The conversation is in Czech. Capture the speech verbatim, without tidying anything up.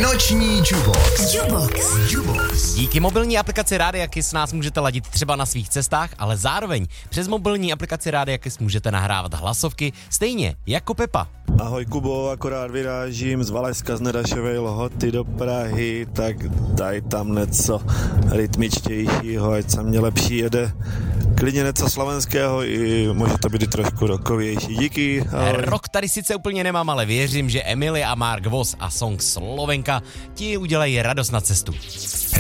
Noční Jubox. Jubox. Jubox. Díky mobilní aplikaci Rádia Kiss nás můžete ladit třeba na svých cestách, ale zároveň přes mobilní aplikaci Rádia Kiss můžete nahrávat hlasovky, stejně jako Pepa. Ahoj Kubo, akorát vyrážím z Valašska z Nedašovej Lhoty do Prahy, tak daj tam něco rytmičtějšího, ať se mě lepší jede. Klidně něco slovenského i může to být i trošku rockovější. Díky, ahoj. Rok tady sice úplně nemám, ale věřím, že Emily a Mark Voss a song Slovenka ti udělají radost na cestu.